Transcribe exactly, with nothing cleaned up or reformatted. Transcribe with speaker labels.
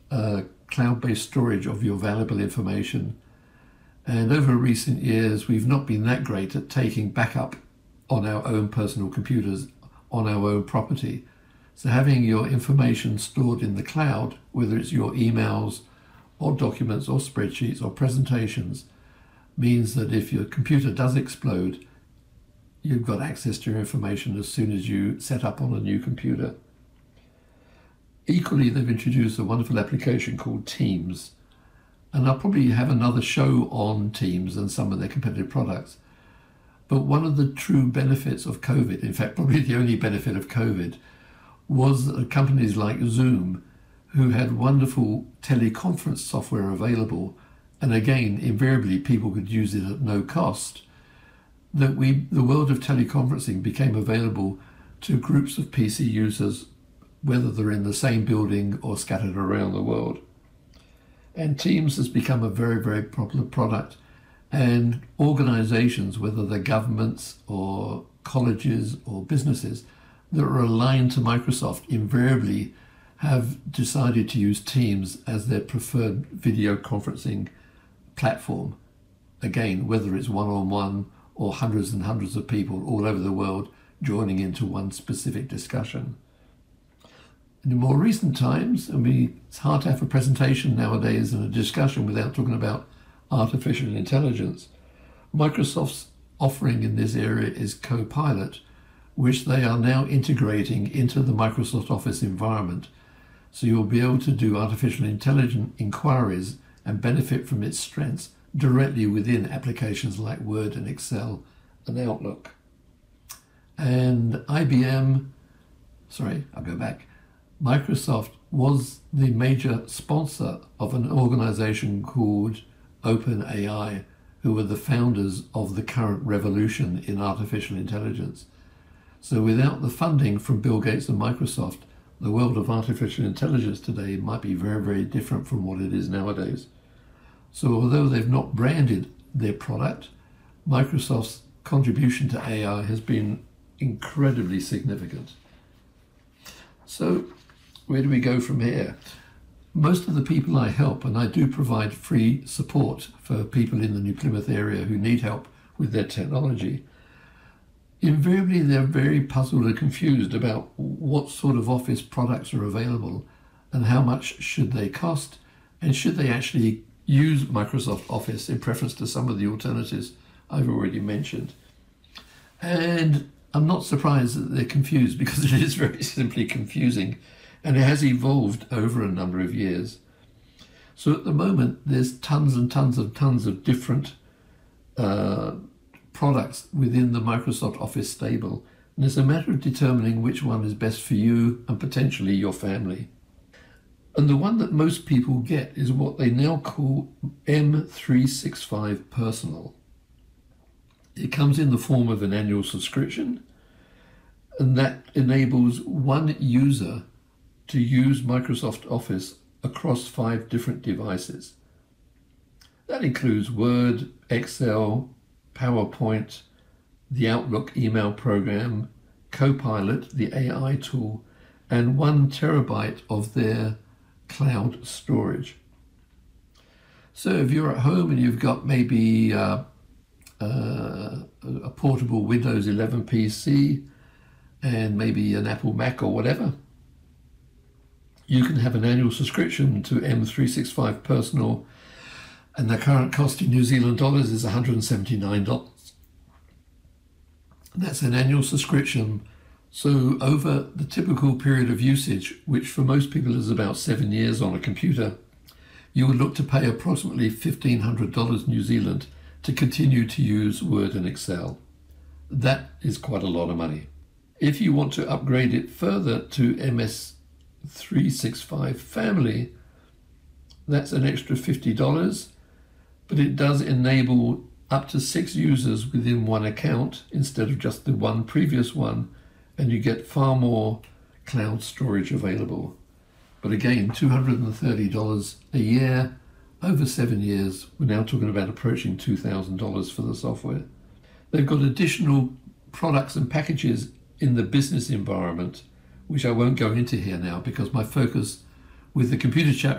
Speaker 1: uh, cloud-based storage of your valuable information. And over recent years, we've not been that great at taking backup on our own personal computers, on our own property. So having your information stored in the cloud, whether it's your emails or documents or spreadsheets or presentations, means that if your computer does explode, you've got access to your information as soon as you set up on a new computer. Equally, they've introduced a wonderful application called Teams. And I'll probably have another show on Teams and some of their competitive products. But one of the true benefits of COVID, in fact, probably the only benefit of COVID, was that companies like Zoom, who had wonderful teleconference software available, and again, invariably people could use it at no cost, that we, the world of teleconferencing became available to groups of P C users, whether they're in the same building or scattered around the world. And Teams has become a very, very popular product. And organizations, whether they're governments or colleges or businesses that are aligned to Microsoft, invariably have decided to use Teams as their preferred video conferencing platform. Again, whether it's one-on-one or hundreds and hundreds of people all over the world joining into one specific discussion. In more recent times, I mean, it's hard to have a presentation nowadays and a discussion without talking about artificial intelligence. Microsoft's offering in this area is Copilot, which they are now integrating into the Microsoft Office environment. So you'll be able to do artificial intelligence inquiries and benefit from its strengths directly within applications like Word and Excel and Outlook. And I B M, sorry, I'll go back. Microsoft was the major sponsor of an organization called OpenAI, who were the founders of the current revolution in artificial intelligence. So without the funding from Bill Gates and Microsoft, the world of artificial intelligence today might be very, very different from what it is nowadays. So although they've not branded their product, Microsoft's contribution to A I has been incredibly significant. So where do we go from here? Most of the people I help, and I do provide free support for people in the New Plymouth area who need help with their technology, invariably they're very puzzled and confused about what sort of Office products are available and how much should they cost, and should they actually use Microsoft Office in preference to some of the alternatives I've already mentioned. And I'm not surprised that they're confused, because it is very simply confusing, and it has evolved over a number of years. So at the moment, there's tons and tons and tons of different uh, products within the Microsoft Office stable, and it's a matter of determining which one is best for you and potentially your family. And the one that most people get is what they now call M three sixty-five Personal. It comes in the form of an annual subscription, and that enables one user to use Microsoft Office across five different devices. That includes Word, Excel, PowerPoint, the Outlook email program, Copilot, the A I tool, and one terabyte of their cloud storage. So if you're at home and you've got maybe uh, uh, a portable Windows eleven P C and maybe an Apple Mac or whatever, you can have an annual subscription to M three sixty-five Personal, and the current cost in New Zealand dollars is one hundred seventy-nine dollars. That's an annual subscription. So over the typical period of usage, which for most people is about seven years on a computer, you would look to pay approximately fifteen hundred dollars New Zealand to continue to use Word and Excel. That is quite a lot of money. If you want to upgrade it further to M S three sixty-five Family, that's an extra fifty dollars, but it does enable up to six users within one account instead of just the one previous one, and you get far more cloud storage available. But again, two hundred thirty dollars a year, over seven years, we're now talking about approaching two thousand dollars for the software. They've got additional products and packages in the business environment, which I won't go into here now because my focus with the computer chat